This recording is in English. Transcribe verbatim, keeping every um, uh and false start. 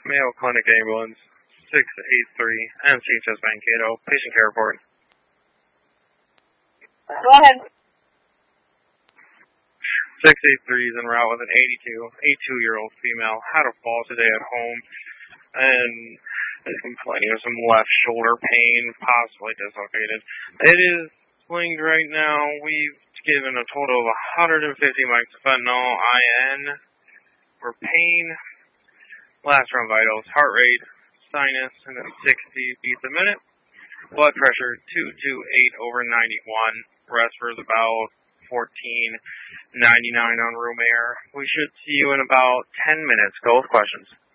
Mayo Clinic Ambulance, six eight three, M C H S Mankato, patient care report. Go ahead. six eight three is en route with an eighty-two, eighty-two-year-old female, had a fall today at home, and is complaining of some left shoulder pain, possibly dislocated. It is swinged right now. We've given a total of one hundred fifty mics of fentanyl I N for pain. Last round vitals, heart rate, sinus, and then sixty beats a minute. Blood pressure, two twenty-eight over ninety-one. Respir's about fourteen ninety-nine on room air. We should see you in about ten minutes. Go with questions.